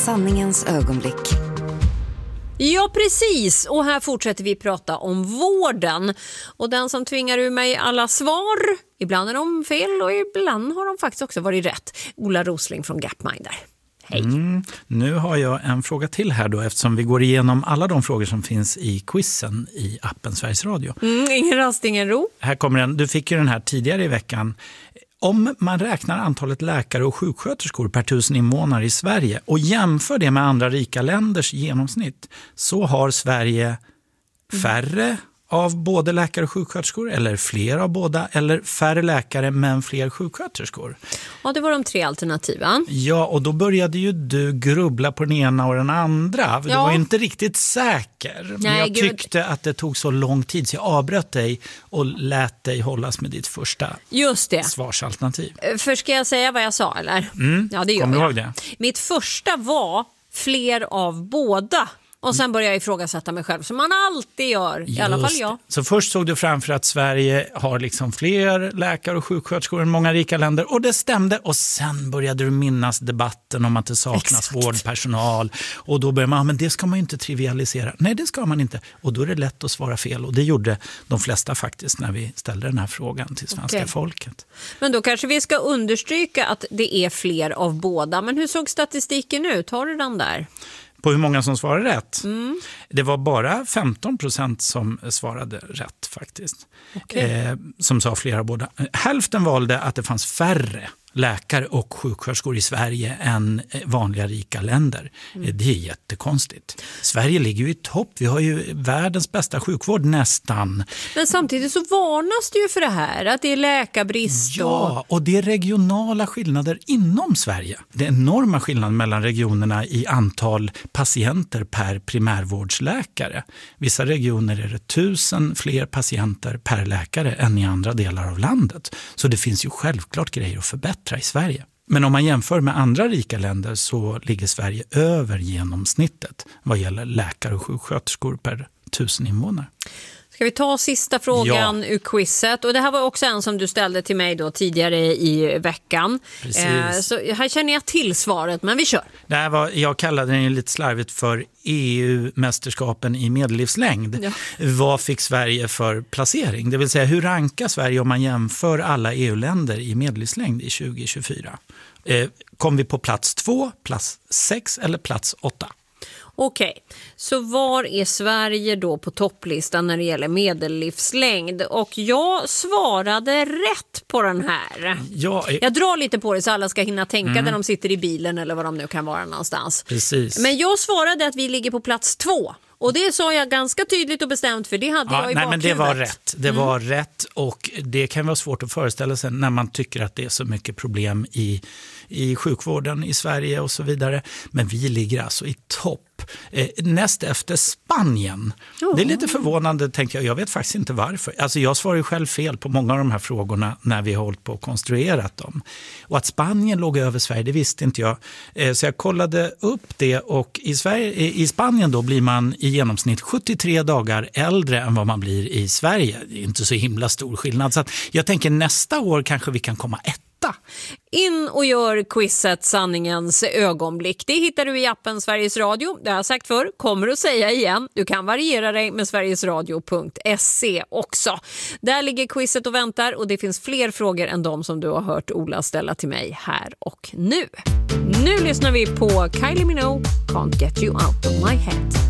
sanningens ögonblick. Ja, precis. Och här fortsätter vi prata om vården. Och den som tvingar ur mig alla svar, ibland är de fel och ibland har de faktiskt också varit rätt. Ola Rosling från Gapminder. Hej. Nu har jag en fråga till här då, eftersom vi går igenom alla de frågor som finns i quizen i appen Sveriges Radio. Ingen rast, ingen ro. Här kommer den. Du fick ju den här tidigare i veckan. Om man räknar antalet läkare och sjuksköterskor per 1000 invånare i Sverige och jämför det med andra rika länders genomsnitt, så har Sverige färre av både läkare och sjuksköterskor, eller fler av båda, eller färre läkare men fler sjuksköterskor. Ja, det var de 3 alternativen. Ja, och då började ju du grubbla på den ena och den andra. Du var ju inte riktigt säker. Men jag tyckte att det tog så lång tid så jag avbröt dig och lät dig hållas med ditt första svarsalternativ. För ska jag säga vad jag sa, eller? Ja, det gör Kommer du jag. ihåg det? Mitt första var fler av båda. Och sen började jag ifrågasätta mig själv, som man alltid gör, i alla fall jag. Så först såg du framför att Sverige har liksom fler läkare och sjuksköterskor än många rika länder. Och det stämde. Och sen började du minnas debatten om att det saknas vårdpersonal. Och då började man, men det ska man ju inte trivialisera. Nej, det ska man inte. Och då är det lätt att svara fel. Och det gjorde de flesta faktiskt när vi ställde den här frågan till svenska folket. Men då kanske vi ska understryka att det är fler av båda. Men hur såg statistiken ut? Har du den där? På hur många som svarade rätt. Det var bara 15% som svarade rätt faktiskt. Som sa flera av båda. Hälften valde att det fanns färre läkare och sjuksköterskor i Sverige än vanliga rika länder. Det är jättekonstigt. Sverige ligger ju i topp. Vi har ju världens bästa sjukvård nästan. Men samtidigt så varnas det ju för det här, att det är läkarbrist. Ja, och det är regionala skillnader inom Sverige. Det är enorma skillnader mellan regionerna i antal patienter per primärvårdsläkare. Vissa regioner är det 1000 fler patienter per läkare än i andra delar av landet. Så det finns ju självklart grejer att förbättra i Sverige. Men om man jämför med andra rika länder så ligger Sverige över genomsnittet vad gäller läkare och sjuksköterskor per 1000 invånare. Ska vi ta sista frågan ur quizet? Och det här var också en som du ställde till mig då tidigare i veckan. Så här känner jag till svaret, men vi kör. Det här var, jag kallade den ju lite slarvigt för EU-mästerskapen i medellivslängd. Ja. Vad fick Sverige för placering? Det vill säga, hur rankar Sverige om man jämför alla EU-länder i medellivslängd i 2024? Kom vi på plats 2, plats 6 eller plats 8? Okej, så var är Sverige då på topplistan när det gäller medellivslängd? Och jag svarade rätt på den här. Jag drar lite på det så alla ska hinna tänka när de sitter i bilen eller vad de nu kan vara någonstans. Precis. Men jag svarade att vi ligger på plats 2. Och det sa jag ganska tydligt och bestämt, för det hade jag i bakhuvudet. Men det var rätt. Det var rätt, och det kan vara svårt att föreställa sig när man tycker att det är så mycket problem i sjukvården i Sverige och så vidare. Men vi ligger alltså i topp. Näst efter Spanien. Det är lite förvånande, tänkte jag. Jag vet faktiskt inte varför. Alltså jag svarar ju själv fel på många av de här frågorna när vi har hållit på och konstruerat dem. Och att Spanien låg över Sverige, det visste inte jag. Så jag kollade upp det, och i Spanien då blir man i genomsnitt 73 dagar äldre än vad man blir i Sverige. Det är inte så himla stor skillnad. Så att jag tänker nästa år kanske vi kan komma etta. In och gör quizet sanningens ögonblick. Det hittar du i appen Sveriges Radio. Det har jag sagt förr, kommer att säga igen. Du kan variera dig med sverigesradio.se också. Där ligger quizet och väntar, och det finns fler frågor än de som du har hört Ola ställa till mig här och nu. Nu lyssnar vi på Kylie Minogue, Can't Get You Out of My Head.